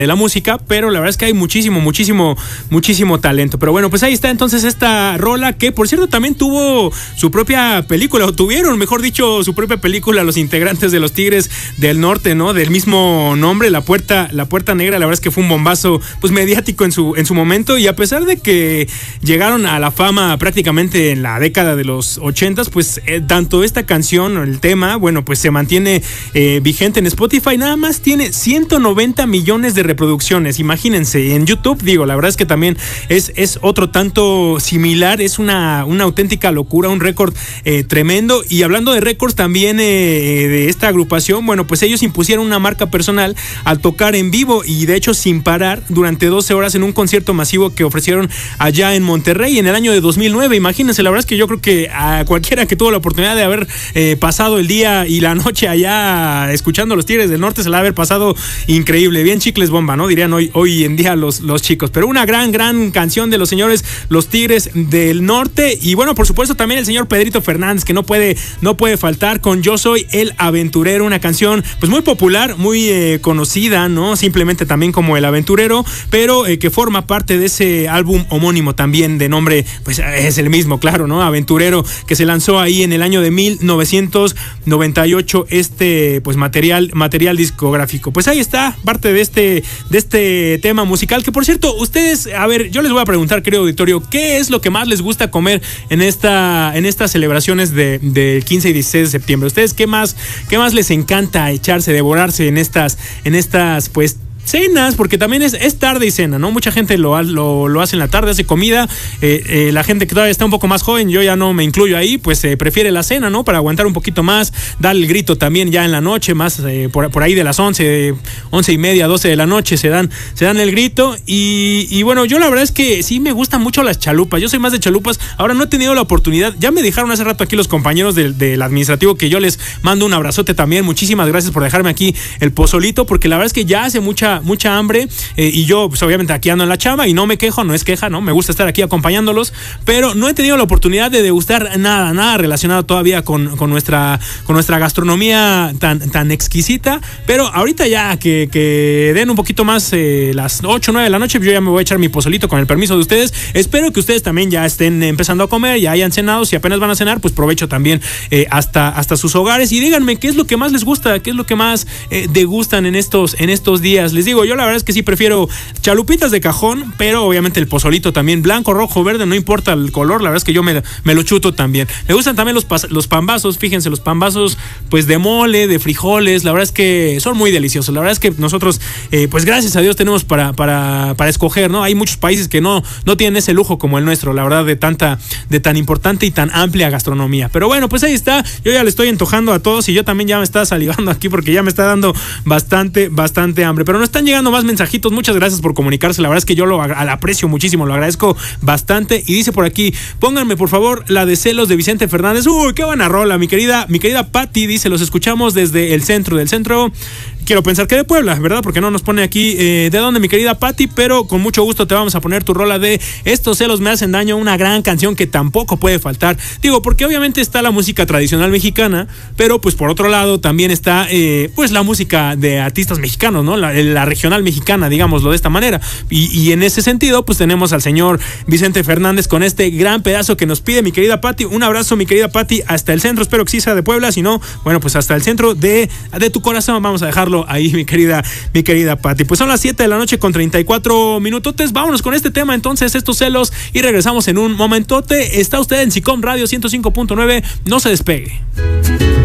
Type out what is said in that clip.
de la música, pero la verdad es que hay muchísimo talento. Pero bueno, pues ahí está entonces esta rola que, por cierto, también tuvo su propia película, o tuvieron, mejor dicho, su propia película los integrantes de los Tigres del Norte, ¿no? Del mismo nombre, La Puerta Negra. La verdad es que fue un bombazo pues mediático en su momento, y a pesar de que llegaron a la fama prácticamente en la década de los 80s, pues tanto esta canción, el tema, bueno, pues se mantiene vigente en Spotify. Nada más tiene 190 millones de reproducciones, imagínense. En YouTube, digo, la verdad es que también es otro tanto similar, es una auténtica locura, un récord tremendo. Y hablando de récords también de esta agrupación, bueno, pues ellos impusieron una marca personal al tocar en vivo, y de hecho sin parar durante 12 horas en un concierto masivo que ofrecieron allá en Monterrey en el año de 2009. Imagínense, la verdad es que yo creo que a cualquiera que tuvo la oportunidad de haber pasado el día y la noche allá escuchando a los Tigres del Norte, se la va a haber pasado increíble, bien chicles bomba, ¿no? Dirían hoy en día los chicos. Pero una gran canción de los señores Los Tigres del Norte. Y bueno, por supuesto también el señor Pedrito Fernández, que no puede faltar con Yo Soy el Aventurero, una canción pues muy popular, muy conocida, ¿no? Simplemente también como El Aventurero, pero que forma parte de ese álbum homónimo también de nombre, pues es el mismo, claro, ¿no? Aventurero, que se lanzó ahí en el año de 1998 pues material discográfico. Pues ahí está parte de este tema musical, que por cierto, ustedes, a ver, yo les voy a preguntar, querido auditorio, ¿qué es lo que más les gusta comer en estas celebraciones de 15 y 16 de septiembre? ¿Ustedes qué más les encanta echarse, devorarse en estas pues cenas? Porque también es tarde y cena, ¿no? Mucha gente lo hace en la tarde, hace comida. La gente que todavía está un poco más joven, yo ya no me incluyo ahí, pues prefiere la cena, ¿no? Para aguantar un poquito más, dar el grito también ya en la noche, más por ahí de las 11 y media, 12 de la noche se dan el grito. Y bueno, yo la verdad es que sí me gustan mucho las chalupas. Yo soy más de chalupas. Ahora no he tenido la oportunidad. Ya me dejaron hace rato aquí los compañeros del administrativo, que yo les mando un abrazote también. Muchísimas gracias por dejarme aquí el pozolito, porque la verdad es que ya hace mucha hambre, y yo pues obviamente aquí ando en la chamba y no me quejo, no es queja, ¿no? Me gusta estar aquí acompañándolos, pero no he tenido la oportunidad de degustar nada relacionado todavía con nuestra gastronomía tan exquisita. Pero ahorita ya que den un poquito más las 8 o 9 de la noche, yo ya me voy a echar mi pozolito con el permiso de ustedes. Espero que ustedes también ya estén empezando a comer, ya hayan cenado. Si apenas van a cenar, pues provecho también hasta sus hogares, y díganme qué es lo que más les gusta, qué es lo que más degustan en estos días. Les digo, yo la verdad es que sí prefiero chalupitas de cajón, pero obviamente el pozolito también, blanco, rojo, verde, no importa el color, la verdad es que yo me lo chuto también. Me gustan también los pambazos, fíjense, los pambazos pues de mole, de frijoles, la verdad es que son muy deliciosos. La verdad es que nosotros pues gracias a Dios tenemos para escoger, ¿no? Hay muchos países que no tienen ese lujo como el nuestro, la verdad, de tan importante y tan amplia gastronomía. Pero bueno, pues ahí está, yo ya le estoy antojando a todos, y yo también ya me está salivando aquí porque ya me está dando bastante hambre. Pero no están llegando más mensajitos, muchas gracias por comunicarse, la verdad es que yo lo aprecio muchísimo, lo agradezco bastante. Y dice por aquí, pónganme por favor la de Celos de Vicente Fernández. Uy, qué buena rola, mi querida Patti, dice, los escuchamos desde el centro quiero pensar que de Puebla, ¿verdad? Porque no nos pone aquí de dónde, mi querida Patti, pero con mucho gusto te vamos a poner tu rola de Estos celos me hacen daño, una gran canción que tampoco puede faltar. Digo, porque obviamente está la música tradicional mexicana, pero pues por otro lado también está pues la música de artistas mexicanos, ¿no? La regional mexicana, digámoslo de esta manera. Y en ese sentido, pues tenemos al señor Vicente Fernández con este gran pedazo que nos pide mi querida Patti. Un abrazo, mi querida Patti, hasta el centro, espero que sí sea de Puebla, si no, bueno, pues hasta el centro de tu corazón, vamos a dejarlo ahí, mi querida Patti. Pues son las 7 de la noche con 34 minutotes. Vámonos con este tema entonces, Estos celos, y regresamos en un momentote. Está usted en SICOM Radio 105.9, no se despegue.